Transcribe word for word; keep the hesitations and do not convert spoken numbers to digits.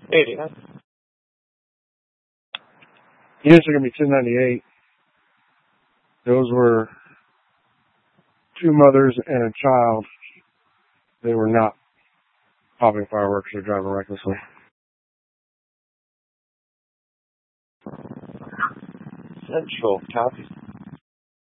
eighty. Units are going to be ten ninety-eight. Those were two mothers and a child. They were not popping fireworks or driving recklessly. Central, copy.